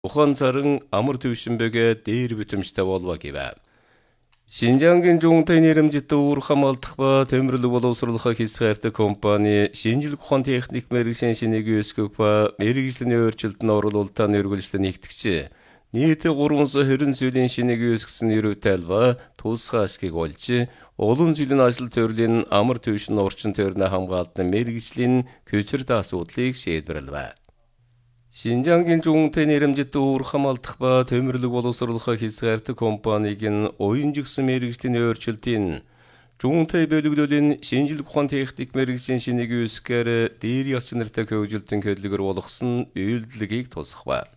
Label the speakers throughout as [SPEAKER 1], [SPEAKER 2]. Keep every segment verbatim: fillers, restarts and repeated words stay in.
[SPEAKER 1] Ухаан царин амар төвшинбэгэ дээр бүтэмжтэй болва гэвэ. Шинжангийн жуунтай нэрэмжит уур хамгаалдах ба төмөрлөг боловсруулах хэсгээртэй компани шинжилгээ ухаан техник мэргэжлийн шинийг өсгөх ба мэргэжлийн өөрчлөлтөнд оруулалтаа нэрвэглэлд нэгтгэж нийт гурван сая хорин зүйлийн шинийг өсгсөн нэрвэтэл ба тусгай ашгийг олж олон жилийн ажил төрлийн амар төвшин орчин тойрны хамгаалалтын мэргэжлийн көчөрд асуудлыг шийдвэрлэв. Шинжангийн жуунтай нэрэмжит уур хамгаалдах ба төмөрлөг боловсруулах хэсгээртэй компаниг нь уянжигсан мэргэжлийн өөрчлөлтийн жуунтай бөлөглөлийн шинжилгээ ухаан техник мэргэжлийн шинийг үүсгээр дээр яс чанартай хөгжилтийн хөдөлгөөр болгосон үйлдэлгийг тусгав.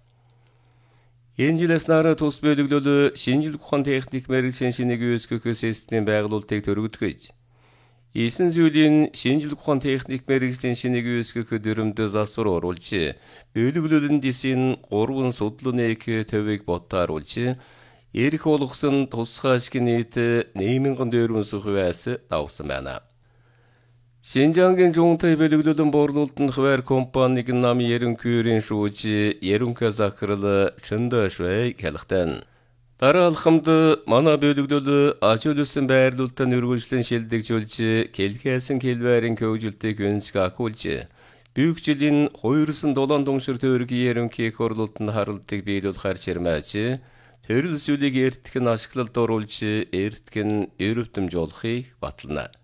[SPEAKER 1] Энэ жилээс нараа тус бөлөглөл шинжилгээ ухаан техник мэргэжлийн шинийг үүсгэх системийн байгуулалтыг төрөгдгөж Ийсэн зүйлийн шинжилгээ ухаан техник мэргэжлийн шинийг үүсгэх дүрмдээ засвар оруулж, бөлөглөлн дисийн гурван судлын нэг төвийг ботааруулж, эрх болгосон тусгай ашигын нийт нэмэнгэн дөрвөнсөх хувиас давсан байна. Шинжангийн жуунтай бөлөглөлн борлуулалтын хуваар компаниг нам ерөнхийрийн шүүж, ерөнхий захирал Чөндөөшвэй хэлэхдээ Дараалхамд манай бөлөглөл ажиулсан байрлуулалтын үргэлжлэн шилдэгжүүлж, келхээсэн келбэрийн хөгжилтийг өнсг ахуулж, бүх жилийн хоёрсон долоон дуншир төргийн ерөнхий хурлуудад харалтыг биелүүлэхээр чирмээж, төрөл зүйлийг эртэх нь ашиглалд оруулж, эртэх нь өрөвдөмж олохыг батлана.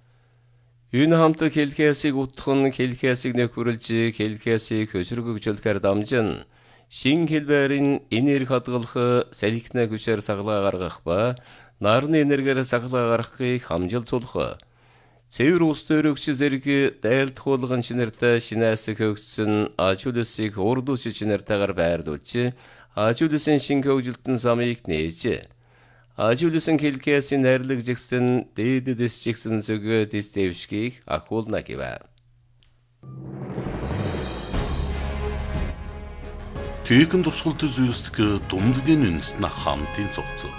[SPEAKER 1] Энэ хамт келхээсийг утхан, келхээсийг нөхөрлж, келхээсийг хөсөргөгжүүлэхээр дамжин, шин хэлбэрийн энерги хадгалах, салхины хүчээр саглаа гаргах ба нарны энергиээр саглаа гаргахыг хамжилцуулах. Цэвэр ус төрөгч зэрэг дайлдах болгон шинэртэй шинээс хөгжсөн ажуулсыг урд ус шинэртэйгээр байрлуулж, ажуулсын шин хөгжилтөн замыг нээж, ажуулсан хэлхээсийн найрлаг жигсэн дээд дэс жигсэн зөвгөө дэс дэвшгийг ахуулна гэвэ.
[SPEAKER 2] Тэйхэн туршилт зүйлсдэг дүмдлийн үнэс на хамтын цогцоо.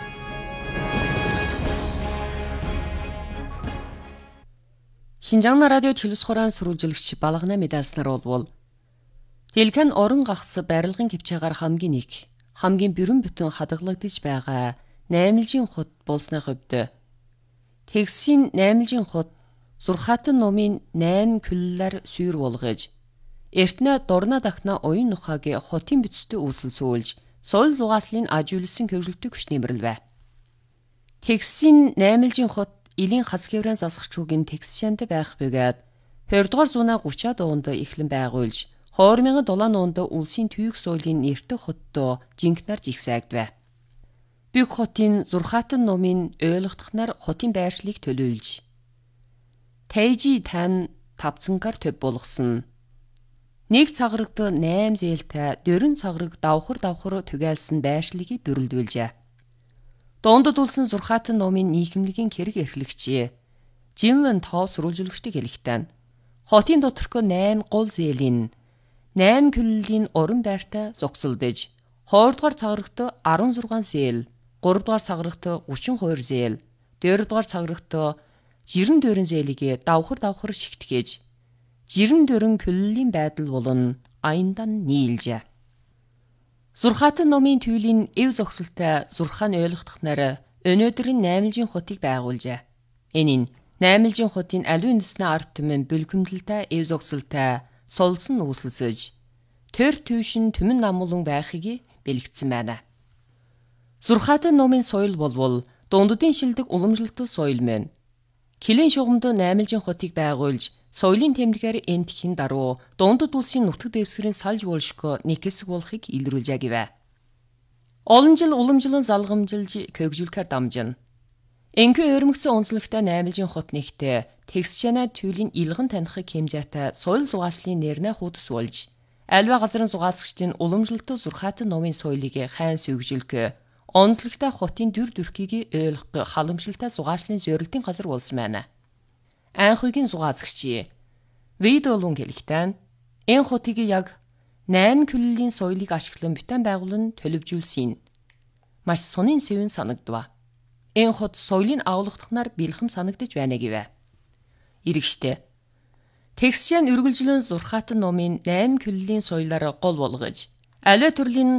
[SPEAKER 3] Шинжаан радио телевиз хураан сүрүүлжлэгч балгана медалснаар болвол Дэлхэн орон гахс барилгын хэмжээгээр хамгийн их хамгийн бүрэн бүтэн хадгалагдж байгаа наймлжийн хот болсны хувьд тэгсийн наймлжийн хот зурхаатан номын найм күллээр сүйр болгож Эртнэ дорна дахна оюун нухагийн хотын бүтцтэй үүсэл сүүлж, соёл зугааслын ажиулсан хөвжөлтөг хүч нэмэрлэв. Тэгсийн наймлжийн хот элийн хас хэврэн засахчуугийн тэгсшэнд байх бөгөөд хоёрдугаар зуунаа гучаад онд эхлэн байгуулж, хоёр мянган долоон онд улсын түйх соёлын нэртэй хоттой жинкнаар жигсаагдв. Бүх хотын зурхаатан номын ойлгохдохнаар хотын байршлыг төлөөлж, Тэйжи тань тавцангаар төв болгосон. Нэг цаграгт найм зээлтэй дөрөн цаграг давхар давхар түгээлсэн байршлыг дүрлдүүлжээ. Дундад улсын зурхаатан номын нийгэмлэгийн хэрэг эрхлэгчээ. Жинвэн тоо сурвалжуулагчдыг хэлэхдээ хотын доторх найм гол зээлийн найм күллийн уран байртай зогсолдож, хоёрдугаар цаграгт арван зургаан зээл, гуравдугаар цаграгт гучин хоёр зээл, дөрөвдугаар цаграгт жирэн дөрөн зээлийг давхар давхар шигтгэж, жирэн дөрөн күллийн байдал болон аяндан нийлжээ. Зурхаатан номын түйлийн эв зогсолтой зурхаан ойлгохдохноор өнөөдрийн наймлжийн хотыг байгуулжээ. Энэ нь наймлжийн хотын аливаа үндэсний ард түмэн бүлгэмдэлтэй эв зогсолтой сулсан үүсэлсэж, төр төвшин түмэн намуулан байхыг бэлэгдсэн байна. Зурхаатан номын соёл болвол дунддын шилдэг уламжлалт соёл мэн. Килийн шугамд наймлжийн хотыг байгуулж, соёлын тэмдгээр энтхийн даруй дундад улсын нутаг дэвсгэрийн салж болшко нэг хэсэг болохыг илрүүлжээ гэвэ. Олон жил уламжлан залгамжилж хөгжүүлэхээр дамжина. Энхүү өрмөгцөн онцлогтой наймлжийн хот нэгтээ тэгсчэнэ түйлийн илгэн танихыг хэмжээтэй соёл зугааслын нэрнэ хуудас болж, альва газрын зугаасгчдын уламжлалт зурхаатан номын соёлыг хайн сүйгжүүлэх, онцлогтой хотын дүр төрхийг ойлгох халамжлалтай зугааслын зорилтын газар болсон байна. Анхуйгийн зугаасгч Видолун хэлэхдээ энэ хотыг яг найм күллийн соёлыг ашиглан бүтэн байгуулан төлөвжүүлсэн. Маш сонин сэвэн санагдав. Энэ хот соёлын агуулгадахнаар бэлхэм санагдаж байна гэвэ. Иргэштэй. Тэгсчэн үргэлжлэн зурхаатан номын найм күллийн соёлоор гол болгож, Аливаа төрлийн